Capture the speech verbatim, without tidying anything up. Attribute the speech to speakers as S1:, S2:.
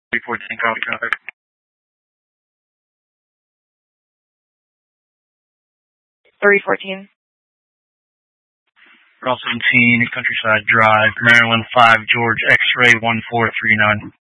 S1: three fourteen, copy, copy.
S2: three fourteen.
S1: Route seventeen, Countryside Drive, Maryland five, George, X-ray one four three nine.